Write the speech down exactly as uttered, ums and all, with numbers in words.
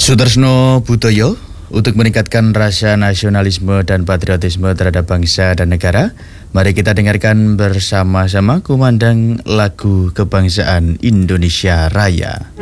Sudarsno Butoyo, untuk meningkatkan rasa nasionalisme dan patriotisme terhadap bangsa dan negara, mari kita dengarkan bersama-sama kumandang lagu kebangsaan Indonesia Raya.